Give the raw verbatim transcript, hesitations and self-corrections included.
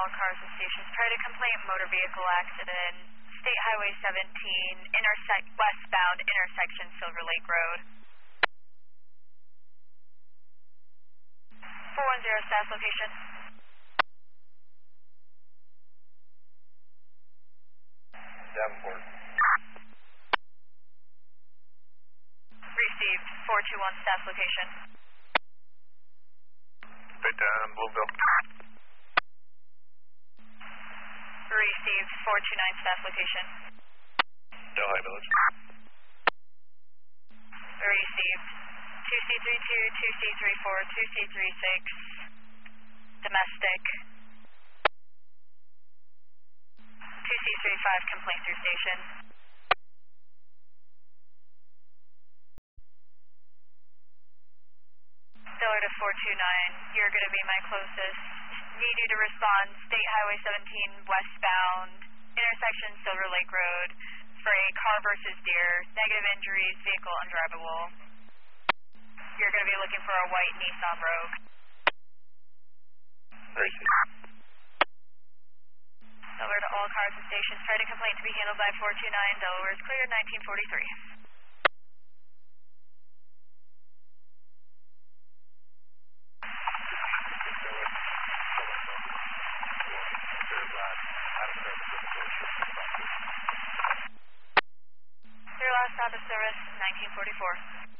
all cars and stations. Try to complaint motor vehicle accident. State Highway seventeen, intersect westbound intersection Silver Lake Road. four one zero staff location. Davenport. Received. four two one staff location. Right down Bloomville. Received. four two nine staff location. Delhi Village. Received. two C three two, two C three four, two C three six. Domestic. two C three five complaint through station. Stellar to four two nine, you're going to be my closest. Need you to respond, State Highway seventeen westbound, intersection Silver Lake Road, for a car versus deer, negative injuries, vehicle undrivable. You're going to be looking for a white Nissan Rogue. Received. Stellar to all cars and stations, try to complaint to be handled by four two nine, Delaware is clear, nineteen forty-three. Your last stop of service, nineteen forty-four.